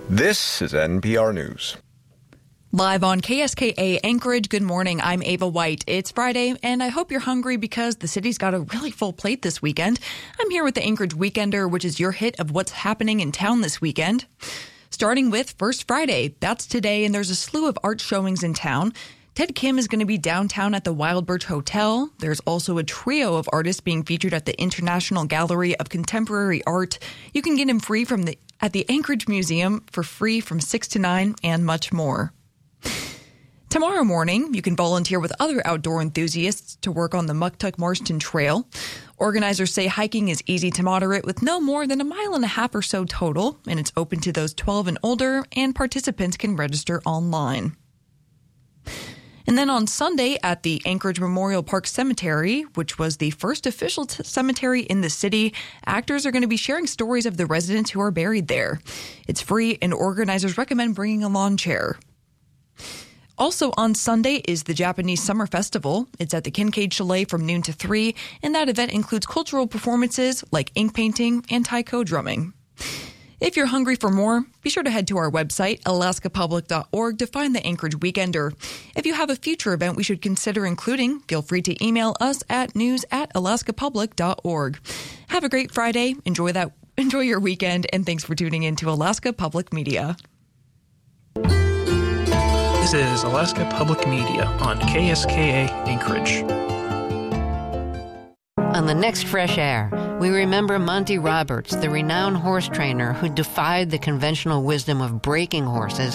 This is NPR News. Live on KSKA Anchorage, good morning. I'm Ava White. It's Friday, and I hope you're hungry because the city's got a really full plate this weekend. I'm here with the Anchorage Weekender, which is your hit of what's happening in town this weekend. Starting with First Friday. That's today, and there's a slew of art showings in town. Ted Kim is going to be downtown at the Wild Birch Hotel. There's also a trio of artists being featured at the International Gallery of Contemporary Art. You can get him free at the Anchorage Museum for free from 6 to 9 and much more. Tomorrow morning, you can volunteer with other outdoor enthusiasts to work on the Muktuk Marston Trail. Organizers say hiking is easy to moderate with no more than 1.5 miles or so total, and it's open to those 12 and older, and participants can register online. And then on Sunday at the Anchorage Memorial Park Cemetery, which was the first official cemetery in the city, actors are going to be sharing stories of the residents who are buried there. It's free, and organizers recommend bringing a lawn chair. Also on Sunday is the Japanese Summer Festival. It's at the Kincaid Chalet from noon to 3, and that event includes cultural performances like ink painting and taiko drumming. If you're hungry for more, be sure to head to our website, alaskapublic.org, to find the Anchorage Weekender. If you have a future event we should consider including, feel free to email us at news@alaskapublic.org. Have a great Friday. Enjoy your weekend, and thanks for tuning in to Alaska Public Media. This is Alaska Public Media on KSKA Anchorage. On the next Fresh Air, we remember Monty Roberts, the renowned horse trainer who defied the conventional wisdom of breaking horses